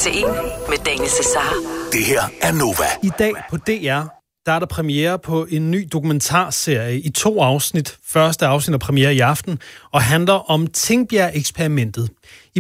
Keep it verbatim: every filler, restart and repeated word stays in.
til en med Daniel Cesar. Det her er Nova. I dag på D R, der er der premiere på en ny dokumentarserie i to afsnit. Første afsnit er premiere i aften og handler om Tingbjerg-eksperimentet. I